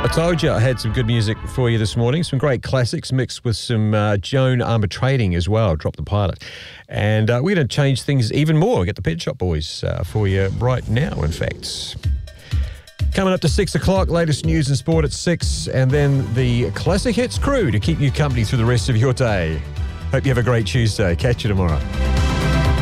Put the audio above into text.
told you I had some good music for you this morning. Some great classics mixed with some Joan Armatrading as well, Drop the Pilot. And we're going to change things even more. Get the Pet Shop Boys for you right now, in fact. Coming up to 6 o'clock, latest news and sport at 6, and then the Classic Hits crew to keep you company through the rest of your day. Hope you have a great Tuesday. Catch you tomorrow.